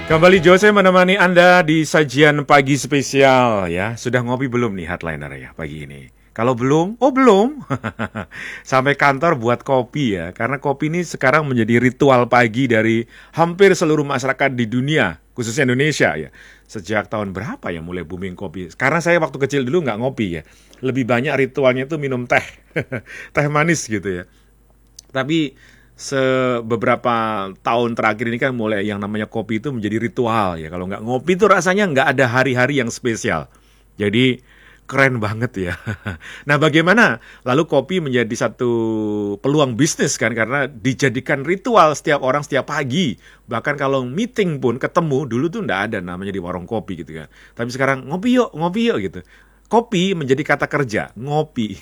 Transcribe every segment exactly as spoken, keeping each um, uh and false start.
Kembali Jose menemani Anda di sajian pagi spesial ya. Sudah ngopi belum nih Headliner ya pagi ini? Kalau belum, oh belum. Sampai kantor buat kopi ya. Karena kopi ini sekarang menjadi ritual pagi dari hampir seluruh masyarakat di dunia, khususnya Indonesia ya. Sejak tahun berapa ya mulai booming kopi? Karena saya waktu kecil dulu nggak ngopi ya. Lebih banyak ritualnya itu minum teh. Teh manis gitu ya. Tapi se beberapa tahun terakhir ini kan mulai yang namanya kopi itu menjadi ritual ya. Kalau nggak ngopi itu rasanya nggak ada hari-hari yang spesial. Jadi keren banget ya. Nah bagaimana lalu kopi menjadi satu peluang bisnis kan, karena dijadikan ritual setiap orang setiap pagi. Bahkan kalau meeting pun ketemu, dulu tuh nggak ada namanya di warung kopi gitu kan. Tapi sekarang ngopi yuk, ngopi yuk gitu. Kopi menjadi kata kerja, ngopi,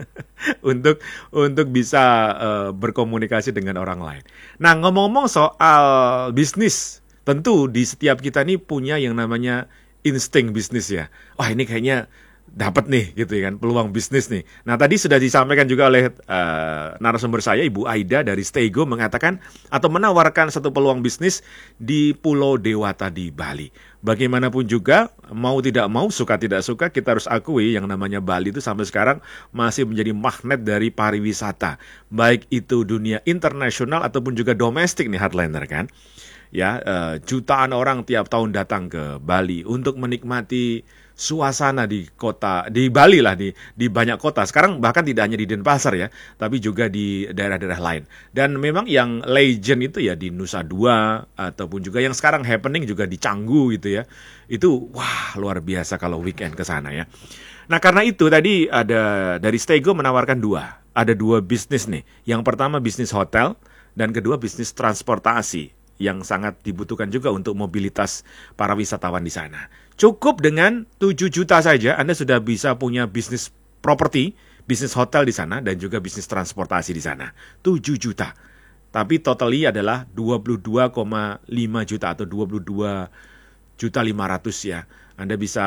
untuk untuk bisa uh, berkomunikasi dengan orang lain. Nah ngomong-ngomong soal bisnis, tentu di setiap kita nih punya yang namanya insting bisnis ya. Wah ini kayaknya dapat nih gitu kan, peluang bisnis nih. Nah tadi sudah disampaikan juga oleh uh, narasumber saya Ibu Aida dari Stego mengatakan atau menawarkan satu peluang bisnis di Pulau Dewata di Bali. Bagaimanapun juga mau tidak mau, suka tidak suka, kita harus akui yang namanya Bali itu sampai sekarang masih menjadi magnet dari pariwisata, baik itu dunia internasional ataupun juga domestik nih Headliner kan. Ya, uh, jutaan orang tiap tahun datang ke Bali untuk menikmati suasana di kota, di Bali lah, di, di banyak kota. Sekarang bahkan tidak hanya di Denpasar ya, tapi juga di daerah-daerah lain. Dan memang yang legend itu ya di Nusa Dua, ataupun juga yang sekarang happening juga di Canggu gitu ya. Itu wah luar biasa kalau weekend ke sana ya. Nah karena itu tadi ada dari Stego menawarkan dua. Ada dua bisnis nih. Yang pertama bisnis hotel, dan kedua bisnis transportasi yang sangat dibutuhkan juga untuk mobilitas para wisatawan di sana. Cukup dengan tujuh juta saja Anda sudah bisa punya bisnis properti, bisnis hotel di sana, dan juga bisnis transportasi di sana. tujuh juta. Tapi totally adalah dua puluh dua koma lima juta atau dua puluh dua juta lima ratus ya. Anda bisa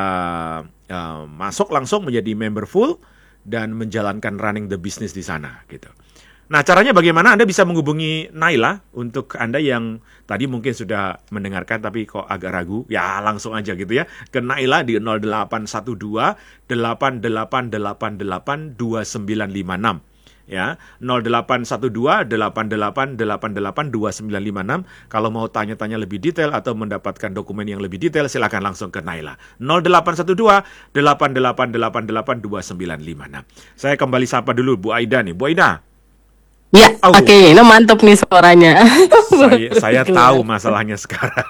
uh, masuk langsung menjadi member full dan menjalankan running the business di sana gitu. Nah caranya bagaimana? Anda bisa menghubungi Naila. Untuk Anda yang tadi mungkin sudah mendengarkan tapi kok agak ragu, ya langsung aja gitu ya ke Naila di nol delapan satu dua delapan delapan delapan delapan dua sembilan lima enam ya, nol delapan satu dua delapan delapan delapan delapan dua sembilan lima enam. Kalau mau tanya-tanya lebih detail atau mendapatkan dokumen yang lebih detail, silakan langsung ke Naila nol delapan satu dua delapan delapan delapan delapan dua sembilan lima enam. Saya kembali sapa dulu Bu Aida nih. Bu Aida. Ya, oh. Oke, okay. Ini mantap nih suaranya. Saya, saya tahu masalahnya sekarang.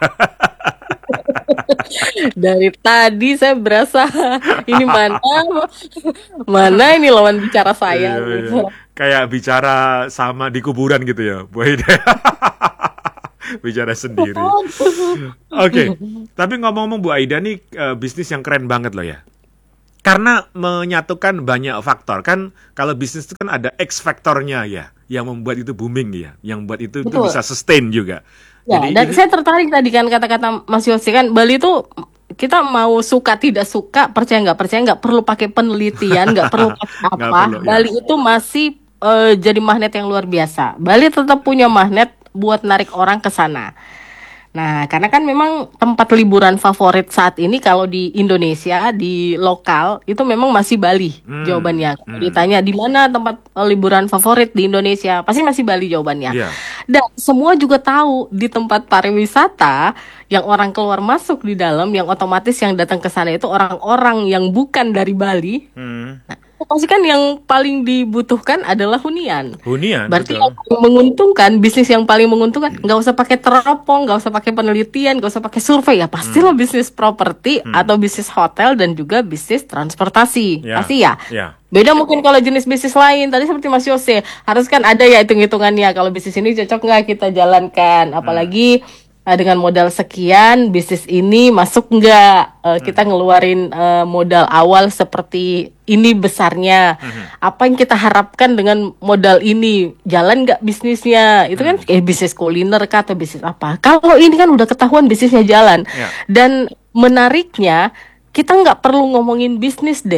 Dari tadi saya berasa ini mana, mana ini lawan bicara saya. Iya, iya. Kayak bicara sama di kuburan gitu ya, Bu Aida. Bicara sendiri. Oke, okay. Tapi ngomong-ngomong Bu Aida nih uh, bisnis yang keren banget loh ya. Karena menyatukan banyak faktor kan, kalau bisnis itu kan ada X faktornya ya, yang membuat itu booming ya, yang membuat itu, itu bisa sustain juga. Ya, jadi, dan ini... saya tertarik tadi kan kata-kata Mas Yosi kan, Bali itu kita mau suka tidak suka, percaya nggak percaya, nggak perlu pakai penelitian, nggak perlu pakai apa, perlu, Bali ya. Itu masih uh, jadi magnet yang luar biasa. Bali tetap punya magnet buat narik orang ke sana. Nah, karena kan memang tempat liburan favorit saat ini kalau di Indonesia, di lokal, itu memang masih Bali hmm, jawabannya. Kalau hmm. ditanya di mana tempat liburan favorit di Indonesia, pasti masih Bali jawabannya. Yeah. Dan semua juga tahu di tempat pariwisata, yang orang keluar masuk di dalam, yang otomatis yang datang ke sana itu orang-orang yang bukan dari Bali. Hmm. Nah, pasti kan yang paling dibutuhkan adalah hunian. Hunian, berarti betul. Yang paling menguntungkan, bisnis yang paling menguntungkan, nggak usah pakai teropong, nggak usah pakai penelitian, nggak usah pakai survei ya, pastilah hmm. bisnis properti hmm. atau bisnis hotel dan juga bisnis transportasi, ya. Pasti ya. ya. Beda mungkin kalau jenis bisnis lain. Tadi seperti Mas Yose, harus kan ada ya hitung-hitungannya. Kalau bisnis ini cocok nggak kita jalankan, apalagi hmm. Uh, dengan modal sekian, bisnis ini masuk nggak? Uh, kita ngeluarin uh, modal awal seperti ini besarnya. Uh-huh. Apa yang kita harapkan dengan modal ini? Jalan nggak bisnisnya? Itu kan uh-huh. eh, bisnis kuliner kah atau bisnis apa? Kalau ini kan udah ketahuan bisnisnya jalan. Yeah. Dan menariknya, kita nggak perlu ngomongin bisnis deh.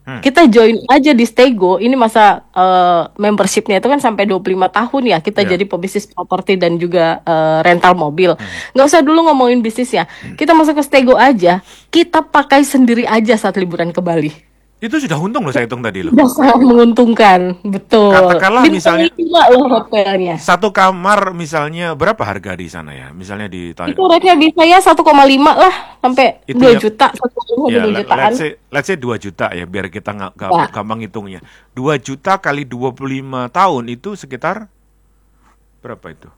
Hmm. Kita join aja di Stego. Ini masa uh, membershipnya itu kan sampai dua puluh lima tahun ya. Kita Yeah. jadi pebisnis properti dan juga uh, rental mobil. Hmm. Nggak usah dulu ngomongin bisnisnya. Kita masuk ke Stego aja. Kita pakai sendiri aja saat liburan ke Bali. Itu sudah untung loh, saya hitung tadi loh. Sudah sangat menguntungkan, betul. Katakanlah Bintang misalnya lima loh hotelnya. satu kamar misalnya berapa harga di sana ya? Misalnya di Itu rate-nya bisa ya satu koma lima lah sampai Itu dua ya- juta, satu koma ya, dua le- jutaan. let's say let's say dua juta ya, biar kita nggak nggak Ya. gampang hitungnya. dua juta kali dua puluh lima tahun itu sekitar berapa itu?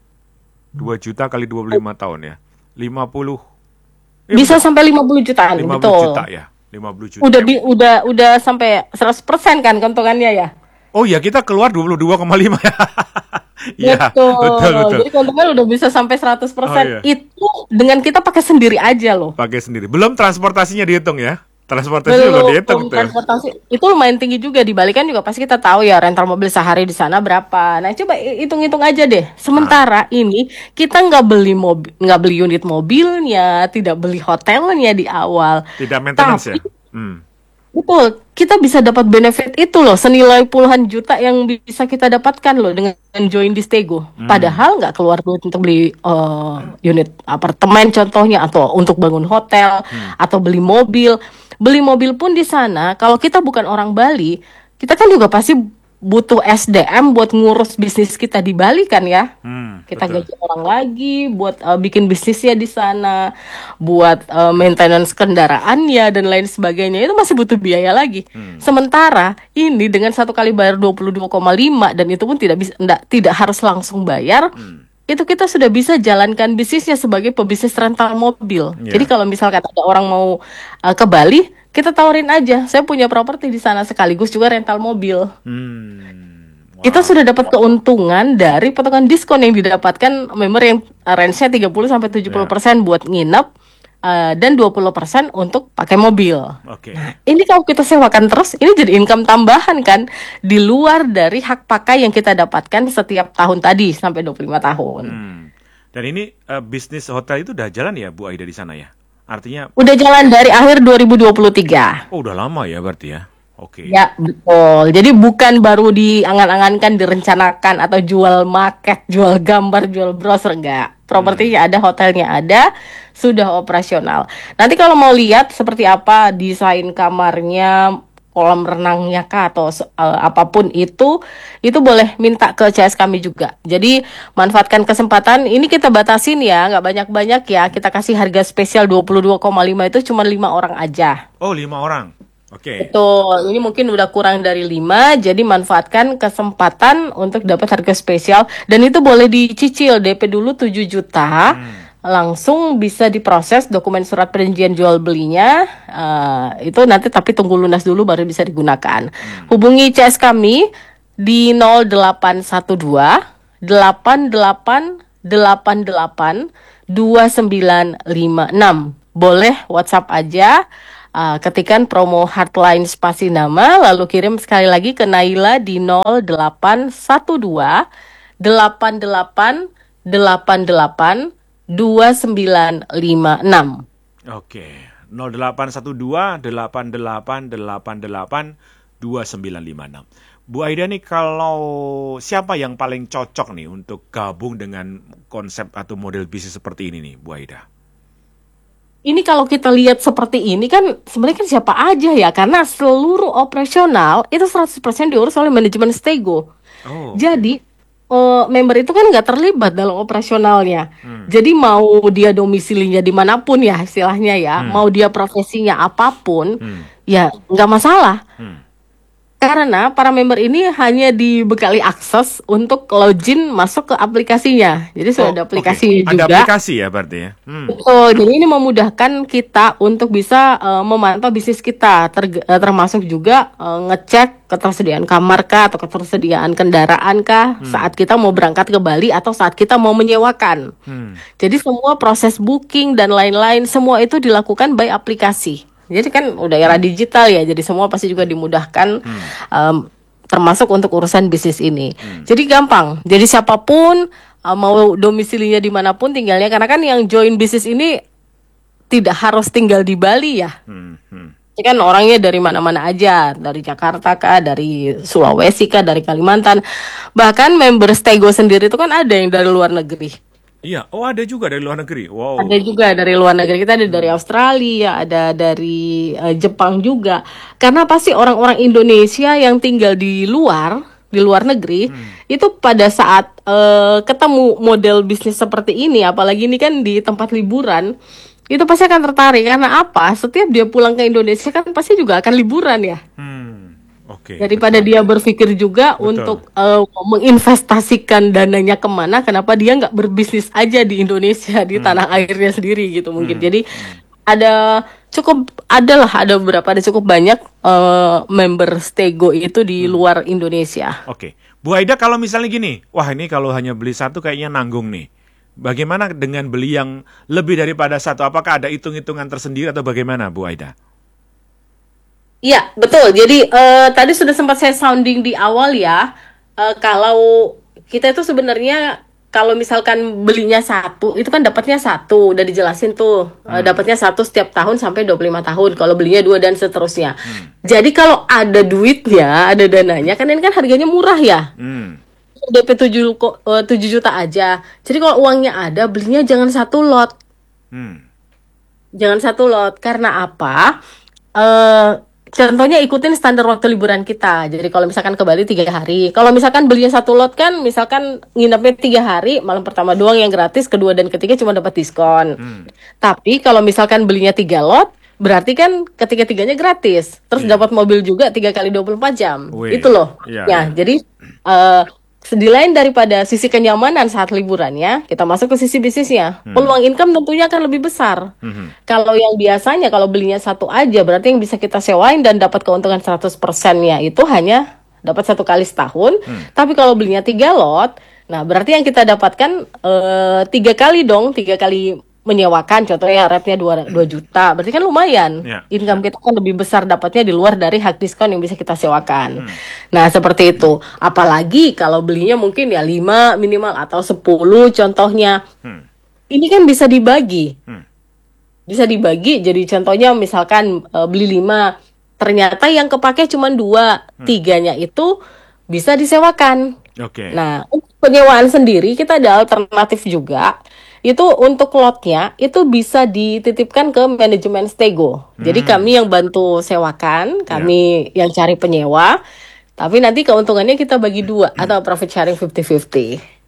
dua juta kali dua puluh lima tahun ya. lima puluh. Eh, Bisa sampai lima puluh jutaan, lima puluh betul. juta ya. lima puluh juta. Udah bi- udah udah sampai seratus persen kan keuntungannya ya. Oh ya, kita keluar dua puluh dua koma lima ya. Iya, betul. betul betul. Jadi keuntungan udah bisa sampai seratus Oh, persen. iya. Itu dengan kita pakai sendiri aja loh. Pakai sendiri. Belum transportasinya dihitung ya. Transportasi belum Belum, dihitung tuh. transportasi itu lumayan tinggi juga. Di Bali kan juga pasti kita tahu ya rental mobil sehari di sana berapa. Nah coba hitung-hitung aja deh. Sementara ini kita nggak beli mobil, nggak beli unit mobilnya, tidak beli hotelnya di awal. Tidak maintenance Tapi- ya. Hmm. Betul, kita bisa dapat benefit itu loh, senilai puluhan juta yang bisa kita dapatkan loh dengan join di Stego. Padahal nggak keluar duit untuk beli uh, unit apartemen contohnya, atau untuk bangun hotel, atau beli mobil. Beli mobil pun di sana, kalau kita bukan orang Bali, kita kan juga pasti butuh S D M buat ngurus bisnis kita di Bali kan ya. Hmm, Kita betul. gaji orang lagi buat uh, bikin bisnisnya di sana, buat uh, maintenance kendaraannya dan lain sebagainya. Itu masih butuh biaya lagi. Sementara ini dengan satu kali bayar dua puluh dua koma lima dan itu pun tidak bisa enggak, tidak harus langsung bayar. Itu kita sudah bisa jalankan bisnisnya sebagai pebisnis rental mobil. Iya. Jadi kalau misalkan ada orang mau uh, ke Bali, kita tawarin aja, saya punya properti di sana sekaligus juga rental mobil. Hmm. Wow. Kita sudah dapat keuntungan dari potongan diskon yang didapatkan member yang uh, range-nya tiga puluh sampai tujuh puluh persen buat nginep uh, dan dua puluh persen untuk pakai mobil. Oke. Ini kalau kita sewakan terus, ini jadi income tambahan kan di luar dari hak pakai yang kita dapatkan setiap tahun tadi sampai dua puluh lima tahun. Hmm. Dan ini eh, bisnis hotel itu udah jalan ya, Bu Aida di sana ya? Artinya, Udah jalan dari akhir dua ribu dua puluh tiga. oh udah lama ya berarti ya? Oke. Ya, betul. Jadi bukan baru diangan-angankan, direncanakan atau jual market, jual gambar, jual browser, enggak. Propertinya ada, hotelnya ada, sudah operasional. Nanti kalau mau lihat seperti apa desain kamarnya, kolam renangnya kah atau uh, apapun itu, itu boleh minta ke C S kami juga. Jadi manfaatkan kesempatan, ini kita batasin ya, nggak banyak-banyak ya. Kita kasih harga spesial dua puluh dua koma lima itu cuma lima orang aja. Oh, lima orang. Oke. Betul, ini mungkin udah kurang dari lima, jadi manfaatkan kesempatan untuk dapat harga spesial. Dan itu boleh dicicil, D P dulu tujuh juta, langsung bisa diproses dokumen surat perjanjian jual belinya. Eh, itu nanti tapi tunggu lunas dulu baru bisa digunakan. Hubungi C S kami di nol delapan satu dua delapan delapan delapan delapan dua sembilan lima enam. Boleh WhatsApp aja. Uh, ketikan promo hotline spasi nama, lalu kirim sekali lagi ke Naila di nol delapan satu dua delapan delapan delapan delapan dua sembilan lima enam. Oke. nol delapan satu dua delapan delapan delapan delapan dua sembilan lima enam. Bu Aida nih, kalau siapa yang paling cocok nih untuk gabung dengan konsep atau model bisnis seperti ini nih, Bu Aida? Ini kalau kita lihat seperti ini kan sebenarnya kan siapa aja ya, karena seluruh operasional itu seratus persen diurus oleh manajemen Stego. Oh. Jadi eh, member itu kan nggak terlibat dalam operasionalnya. Jadi mau dia domisilinya dimanapun ya istilahnya ya, mau dia profesinya apapun, ya nggak masalah. Hmm. Karena para member ini hanya dibekali akses untuk login masuk ke aplikasinya. Jadi sudah Oh, ada oke. aplikasi Ada juga. aplikasi ya berarti ya? Hmm. Betul, jadi ini memudahkan kita untuk bisa uh, memantau bisnis kita, Ter- uh, termasuk juga uh, ngecek ketersediaan kamar kah atau ketersediaan kendaraan kah saat kita mau berangkat ke Bali atau saat kita mau menyewakan. Hmm. Jadi semua proses booking dan lain-lain semua itu dilakukan by aplikasi. Jadi kan udah era digital ya, jadi semua pasti juga dimudahkan. um, termasuk untuk urusan bisnis ini. Jadi gampang. Jadi siapapun uh, mau domisilinya dimanapun tinggalnya, karena kan yang join bisnis ini tidak harus tinggal di Bali ya. Hmm. Hmm. kan orangnya dari mana-mana aja, dari Jakarta kah, dari Sulawesi kah, dari Kalimantan. Bahkan member Stego sendiri itu kan ada yang dari luar negeri. Iya, oh ada juga dari luar negeri. Wow. Ada juga dari luar negeri. Kita ada dari Australia, ada dari eh, Jepang juga. Karena pasti orang-orang Indonesia yang tinggal di luar, di luar negeri, itu pada saat eh, ketemu model bisnis seperti ini, apalagi ini kan di tempat liburan, itu pasti akan tertarik. Karena apa? Setiap dia pulang ke Indonesia kan pasti juga akan liburan ya. Hmm, oke. Daripada betul. dia berpikir juga Betul. untuk eh, menginvestasikan dananya kemana, kenapa dia nggak berbisnis aja di Indonesia, di tanah airnya sendiri gitu mungkin. Hmm, Jadi ada cukup, adalah ada beberapa, ada cukup banyak eh, member Stego itu di luar Indonesia. Oke, Bu Aida kalau misalnya gini, wah ini kalau hanya beli satu kayaknya nanggung nih. Bagaimana dengan beli yang lebih daripada satu? Apakah ada hitung-hitungan tersendiri atau bagaimana, Bu Aida? Iya, betul. Jadi eh, tadi sudah sempat saya sounding di awal ya. Eh, kalau kita itu sebenarnya kalau misalkan belinya satu, itu kan dapatnya satu, udah dijelasin tuh. Eh, dapatnya satu setiap tahun sampai dua puluh lima tahun. Kalau belinya dua dan seterusnya. Jadi kalau ada duitnya, ada dananya, kan ini kan harganya murah ya. Hmm, D P tujuh ko- eh, tujuh juta aja. Jadi kalau uangnya ada, belinya jangan satu lot. hmm, Jangan satu lot. Karena apa? Eh contohnya ikutin standar waktu liburan kita. Jadi kalau misalkan ke Bali tiga hari. Kalau misalkan belinya satu lot kan, misalkan nginepnya tiga hari, malam pertama doang yang gratis, kedua dan ketiga cuma dapat diskon. Tapi kalau misalkan belinya tiga lot, berarti kan ketiga-tiganya gratis. Terus Iya. dapat mobil juga tiga kali dua puluh empat jam. Wih, Itu loh. iya, Ya, iya. jadi eh di lain daripada sisi kenyamanan saat liburannya, kita masuk ke sisi bisnisnya. Peluang income tentunya akan lebih besar. Mhm. Kalau yang biasanya kalau belinya satu aja, berarti yang bisa kita sewain dan dapat keuntungan seratus persen-nya itu hanya dapat satu kali setahun. Tapi kalau belinya tiga lot, nah berarti yang kita dapatkan eh, tiga kali dong, tiga kali menyewakan. Contohnya rapnya dua juta, berarti kan lumayan. Ya, Income kita kan lebih besar dapatnya di luar dari hak diskon yang bisa kita sewakan. Nah seperti itu. Apalagi kalau belinya mungkin ya lima minimal atau sepuluh contohnya. Hmm. Ini kan bisa dibagi. Hmm. Bisa dibagi, jadi contohnya misalkan eh, beli lima, ternyata yang kepake cuma dua, tiganya itu bisa disewakan. Oke. Nah, untuk penyewaan sendiri kita ada alternatif juga. Itu untuk lotnya itu bisa dititipkan ke manajemen Stego. Jadi kami yang bantu sewakan, kami yang cari penyewa. Tapi nanti keuntungannya kita bagi dua atau profit sharing fifty fifty.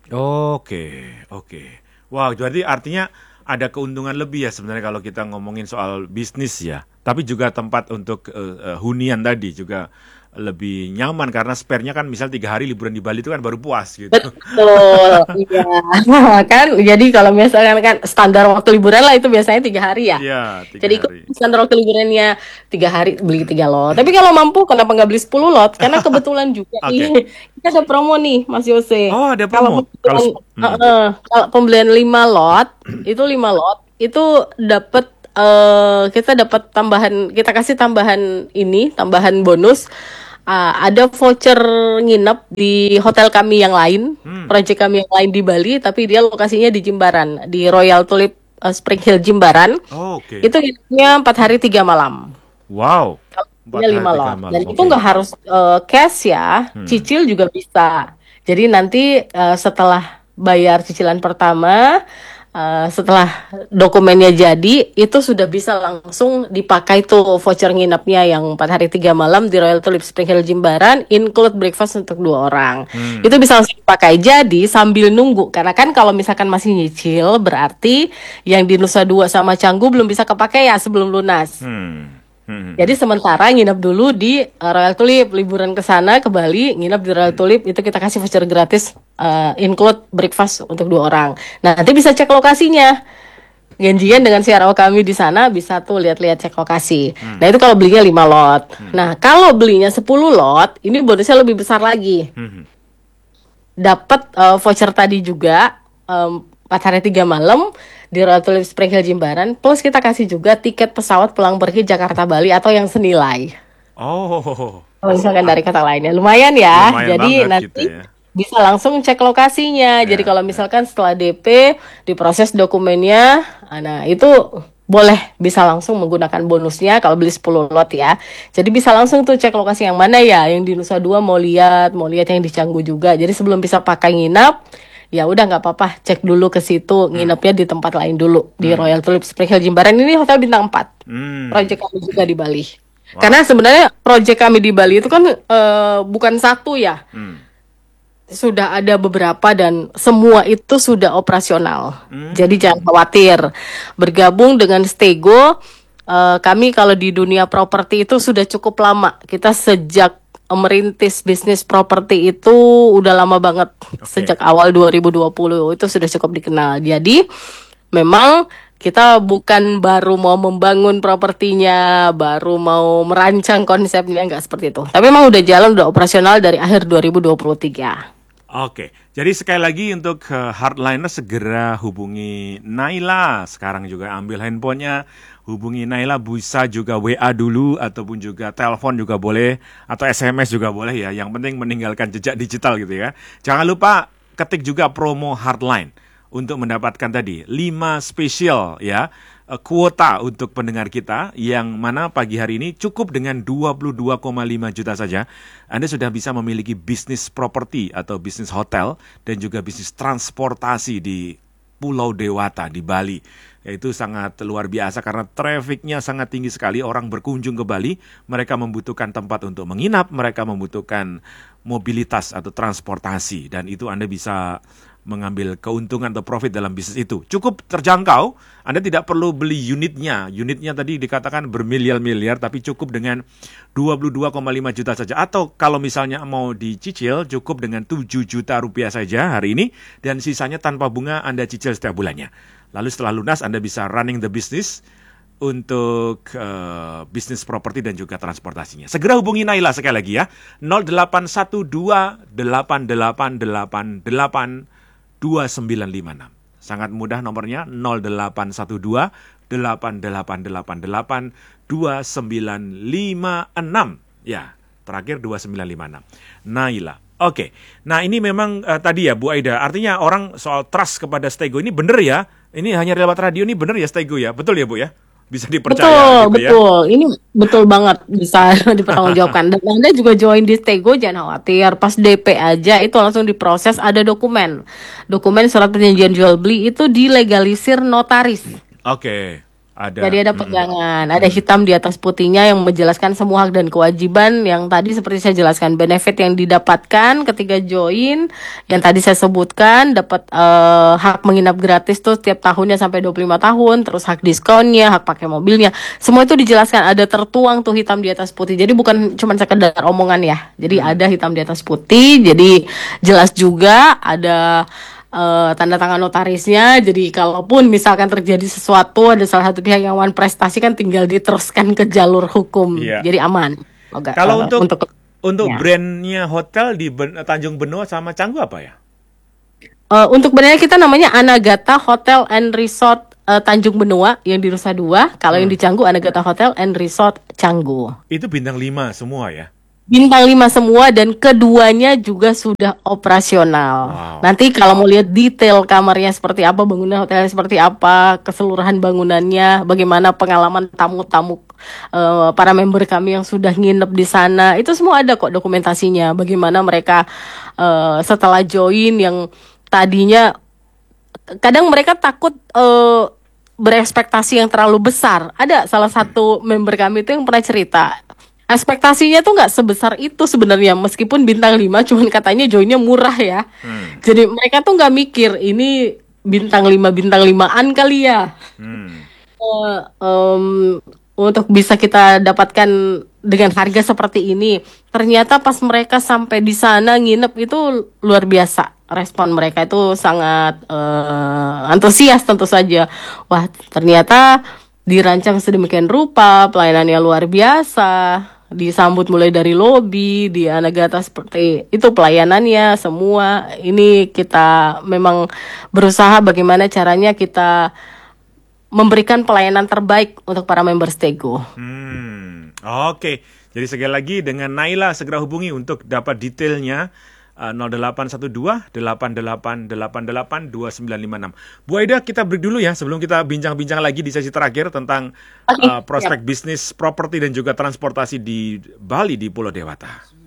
Oke, oke. Wow, jadi artinya ada keuntungan lebih ya sebenarnya kalau kita ngomongin soal bisnis ya. Tapi juga tempat untuk eh, eh, hunian tadi juga lebih nyaman karena spare-nya kan misal tiga hari liburan di Bali itu kan baru puas gitu. Betul, iya. Kan, jadi kalau misalkan kan standar waktu liburan lah itu biasanya tiga hari ya. Iya, tiga Jadi ikut hari. standar waktu liburannya tiga hari beli tiga lot. Tapi kalau mampu kenapa nggak beli sepuluh lot? Karena kebetulan juga Oke. nih kita ada promo nih Mas Yose. Oh, ada Kalau promo. pembelian, Kalau hmm. Heeh, kalau pembelian lima lot itu lima lot itu dapat eh kita dapat tambahan, kita kasih tambahan ini, tambahan bonus. Ah, ada voucher nginep di hotel kami yang lain, proyek kami yang lain di Bali, tapi dia lokasinya di Jimbaran, di Royal Tulip eh, Spring Hill Jimbaran. Oh, oke. Itu nginepnya empat hari tiga malam. Wow. Empat Punya hari, lima tiga lot. malam. Dan Oke. itu nggak harus eh, cash ya, cicil juga bisa. Jadi nanti eh, setelah bayar cicilan pertama, eh, setelah dokumennya jadi, itu sudah bisa langsung dipakai tuh voucher nginepnya yang empat hari tiga malam di Royal Tulip Spring Hill Jimbaran, include breakfast untuk dua orang. Itu bisa langsung dipakai. Jadi sambil nunggu, karena kan kalau misalkan masih nyicil, berarti yang di Nusa Dua sama Canggu belum bisa kepakai ya sebelum lunas. Hmm. Hmm. Jadi sementara nginep dulu di uh, Royal Tulip, liburan ke sana ke Bali, nginep di Royal Tulip itu kita kasih voucher gratis uh, include breakfast untuk dua orang. Nah, nanti bisa cek lokasinya. Janjian dengan C R O kami di sana bisa tuh lihat-lihat cek lokasi. Nah, itu kalau belinya lima lot. Nah, kalau belinya sepuluh lot, ini bonusnya lebih besar lagi. Hmm. Dapat uh, voucher tadi juga um, empat hari tiga malam di Royal Tulip Spring Hill Jimbaran, plus kita kasih juga tiket pesawat pulang pergi Jakarta Bali atau yang senilai. Oh. Kalau misalkan dari kata lainnya lumayan ya. Lumayan Jadi banget nanti gitu ya. bisa langsung cek lokasinya. Ya, Jadi kalau misalkan setelah D P diproses dokumennya, nah itu boleh bisa langsung menggunakan bonusnya kalau beli sepuluh lot ya. Jadi bisa langsung tuh cek lokasi yang mana ya, yang di Nusa Dua mau lihat, mau lihat yang di Canggu juga. Jadi sebelum bisa pakai nginap, ya udah nggak apa-apa, cek dulu ke situ, nginepnya di tempat lain dulu, di Hmm. Royal Tulip Spring Hill Jimbaran. Ini hotel bintang empat. Hmm. Proyek kami juga di Bali. Wow. Karena sebenarnya proyek kami di Bali itu kan eh, bukan satu ya. Hmm. Sudah ada beberapa dan semua itu sudah operasional. Hmm. Jadi jangan khawatir. Bergabung dengan Stego, eh, kami kalau di dunia properti itu sudah cukup lama. Kita sejak merintis bisnis properti itu udah lama banget. Oke. Sejak awal dua ribu dua puluh itu sudah cukup dikenal. Jadi memang kita bukan baru mau membangun propertinya, baru mau merancang konsepnya, nggak seperti itu. Tapi memang udah jalan, udah operasional dari akhir dua ribu dua puluh tiga. Oke, jadi sekali lagi untuk uh, hardliner segera hubungi Naila. Sekarang juga ambil handphonenya, hubungi Naila, bisa juga W A dulu ataupun juga telepon juga boleh, atau S M S juga boleh ya. Yang penting meninggalkan jejak digital gitu ya. Jangan lupa ketik juga promo hardline untuk mendapatkan tadi lima spesial ya, eh, kuota untuk pendengar kita, yang mana pagi hari ini cukup dengan dua puluh dua koma lima juta saja Anda sudah bisa memiliki bisnis properti atau bisnis hotel dan juga bisnis transportasi di Pulau Dewata di Bali. Itu sangat luar biasa karena trafficnya sangat tinggi sekali, orang berkunjung ke Bali, mereka membutuhkan tempat untuk menginap, mereka membutuhkan mobilitas atau transportasi, dan itu Anda bisa mengambil keuntungan atau profit dalam bisnis itu. Cukup terjangkau, Anda tidak perlu beli unitnya. Unitnya tadi dikatakan bermiliar-miliar, tapi cukup dengan dua puluh dua koma lima juta saja. Atau kalau misalnya mau dicicil, cukup dengan tujuh juta rupiah saja hari ini, dan sisanya tanpa bunga Anda cicil setiap bulannya. Lalu setelah lunas Anda bisa running the business untuk uh, bisnis properti dan juga transportasinya. Segera hubungi Naila sekali lagi ya. nol delapan satu dua delapan delapan delapan delapan dua sembilan lima enam. Sangat mudah nomornya, nol delapan satu dua delapan delapan delapan delapan dua sembilan lima enam. Ya, terakhir dua sembilan lima enam. Naila. Oke, nah ini memang uh, tadi ya Bu Aida, artinya orang soal trust kepada Stego ini benar ya? Ini hanya lewat radio, ini benar ya Stego ya? Betul ya Bu ya? Bisa dipercaya Betul, gitu ya? betul. Ini betul banget bisa dipertanggungjawabkan. Dan Anda juga join di Stego, jangan khawatir. Pas D P aja itu langsung diproses, ada dokumen. Dokumen surat perjanjian jual beli itu dilegalisir notaris. Oke, ada. Jadi ada Mm-mm. pegangan, ada hitam di atas putihnya yang menjelaskan semua hak dan kewajiban yang tadi seperti saya jelaskan, benefit yang didapatkan ketika join, yang tadi saya sebutkan, dapat eh, hak menginap gratis tuh tiap tahunnya sampai dua puluh lima tahun, terus hak diskonnya, hak pakai mobilnya, semua itu dijelaskan, ada tertuang tuh hitam di atas putih. Jadi bukan cuma sekedar omongan ya. Jadi ada hitam di atas putih, jadi jelas juga ada Uh, tanda tangan notarisnya. Jadi kalaupun misalkan terjadi sesuatu, ada salah satu pihak yang wan prestasi, kan tinggal diteruskan ke jalur hukum. Iya. Jadi aman. Oke, Kalau uh, untuk untuk untuk ya. brandnya hotel di Ben- Tanjung Benoa sama Canggu apa ya? Uh, untuk brandnya kita namanya Anagata Hotel and Resort uh, Tanjung Benoa yang di Nusa Dua. Kalau yang di Canggu Anagata Hotel and Resort Canggu. Itu bintang lima semua ya? Bintang lima semua, dan keduanya juga sudah operasional. Wow. Nanti kalau mau lihat detail kamarnya seperti apa, bangunan hotelnya seperti apa, keseluruhan bangunannya, bagaimana pengalaman tamu-tamu uh, para member kami yang sudah nginep di sana, itu semua ada kok dokumentasinya. Bagaimana mereka uh, setelah join yang tadinya kadang mereka takut uh, berekspektasi yang terlalu besar. Ada salah satu member kami itu yang pernah cerita, ekspektasinya tuh nggak sebesar itu sebenarnya, meskipun bintang lima, cuman katanya joinnya murah ya. Hmm. Jadi mereka tuh nggak mikir ini bintang lima bintang limaan kali ya. Hmm. Uh, um, untuk bisa kita dapatkan dengan harga seperti ini. Ternyata pas mereka sampai di sana nginep itu luar biasa. Respon mereka itu sangat uh, antusias tentu saja. Wah, ternyata dirancang sedemikian rupa, pelayanannya luar biasa. Disambut mulai dari lobi, di Anagata seperti itu pelayanannya semua. Ini kita memang berusaha bagaimana caranya kita memberikan pelayanan terbaik untuk para member Stego. Hmm. Oke, jadi sekali lagi dengan Naila segera hubungi untuk dapat detailnya uh, nol delapan satu dua delapan delapan delapan delapan dua sembilan lima enam. Bu Aida, kita break dulu ya sebelum kita bincang-bincang lagi di sesi terakhir tentang Oke, uh, prospek siap. bisnis properti dan juga transportasi di Bali di Pulau Dewata.